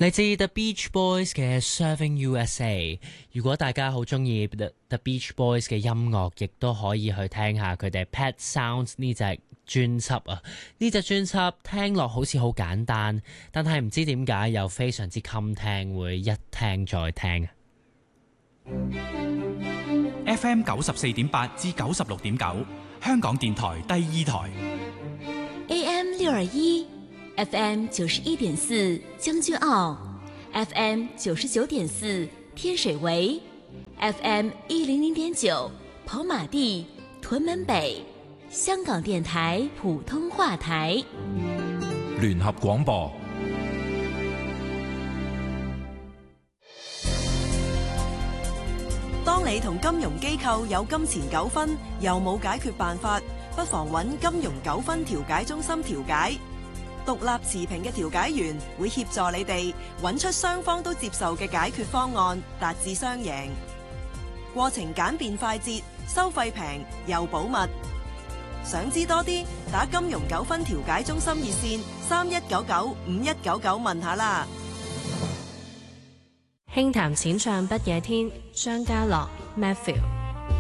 嚟自 The Beach Boys 嘅 Serving USA。如果大家好中意 The Beach Boys 嘅音樂，亦都可以去聽下佢哋 Pet Sounds 呢隻專輯啊！呢隻專輯聽落好似好簡單，但係唔知點解又非常之襟聽，會一聽再聽。 FM 94.8至96.9，香港電台第二台。 AM 621。FM 91.4將軍澳 ，FM 99.4天水圍 ，FM 100.9跑馬地屯門北，香港電台普通話台。 聯合廣播。 當你同金融機構有金錢糾紛，又冇解決辦法，不妨揾金融糾紛調解中心調解。獨立持平嘅調解員會協助你哋揾出雙方都接受嘅解決方案，達至雙贏。過程簡便快捷，收費平又保密。想知多啲，打金融糾紛調解中心熱線31995199問下啦。 輕談淺唱不夜天，張家樂 Matthew。